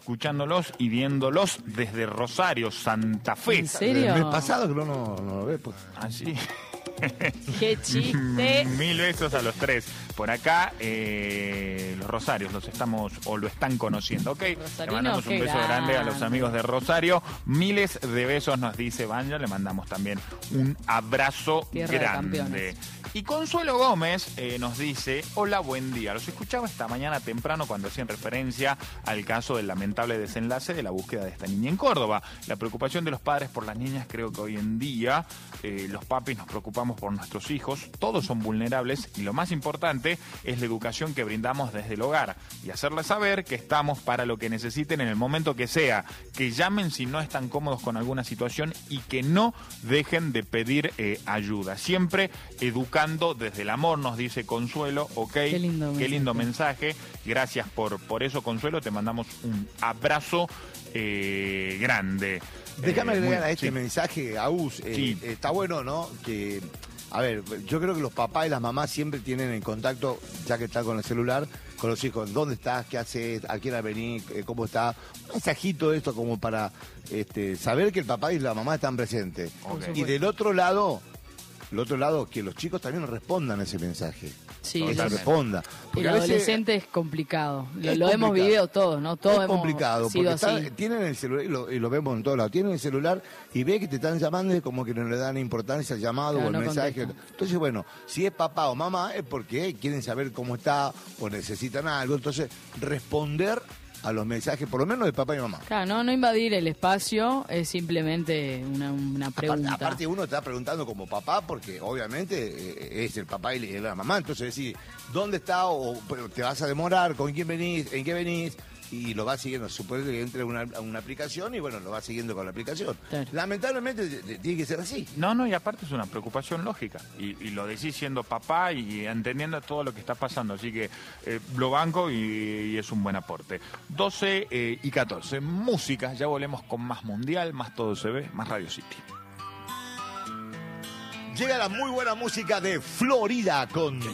escuchándolos y viéndolos desde Rosario, Santa Fe. ¿En serio? El mes pasado que no lo ve, pues. Así. ¡Qué chiste! 1000 besos a los tres. Por acá, los Rosarios los estamos o lo están conociendo, ¿ok? Le mandamos un beso grande a los amigos de Rosario. Miles de besos, nos dice Banja. Le mandamos también un abrazo grande. Y Consuelo Gómez nos dice: hola, buen día. Los escuchaba esta mañana temprano cuando hacían referencia al caso del lamentable desenlace de la búsqueda de esta niña en Córdoba. La preocupación de los padres por las niñas, creo que hoy en día los papis nos preocupamos por nuestros hijos. Todos son vulnerables y lo más importante es la educación que brindamos desde el hogar y hacerles saber que estamos para lo que necesiten en el momento que sea, que llamen si no están cómodos con alguna situación y que no dejen de pedir ayuda. Siempre educando desde el amor, nos dice Consuelo, ¿ok? Qué lindo mensaje. Gracias por eso, Consuelo. Te mandamos un abrazo grande. Déjame agregar a este mensaje, Agus. Sí. Está bueno, ¿no? Que, a ver, yo creo que los papás y las mamás siempre tienen en contacto, ya que están con el celular, con los hijos. ¿Dónde estás? ¿Qué haces? ¿A qué hora venís? ¿Cómo está? Un mensajito de esto como para saber que el papá y la mamá están presentes. Okay. Y del otro lado, que los chicos también respondan a ese mensaje. Sí, que responda. El adolescente es complicado. Lo hemos vivido todos, ¿no? Todos es complicado, porque tienen el celular, y lo vemos en todos lados, tienen el celular y ve que te están llamando y como que no le dan importancia al llamado o al mensaje. Entonces, bueno, si es papá o mamá es porque quieren saber cómo está o necesitan algo. Entonces, responder a los mensajes, por lo menos de papá y mamá. Claro, no invadir el espacio es simplemente una pregunta. Aparte uno está preguntando como papá porque obviamente es el papá y la mamá, entonces decir, ¿dónde está? O te vas a demorar, ¿con quién venís? ¿En qué venís? Y lo va siguiendo, supone que entre a una aplicación y bueno, lo va siguiendo con la aplicación. Claro. Lamentablemente tiene que ser así. No, y aparte es una preocupación lógica. Y lo decís siendo papá y entendiendo todo lo que está pasando. Así que lo banco y es un buen aporte. 12 y 14. Música, ya volvemos con más Mundial, más Todo se ve, más Radio City. Llega la muy buena música de Florida con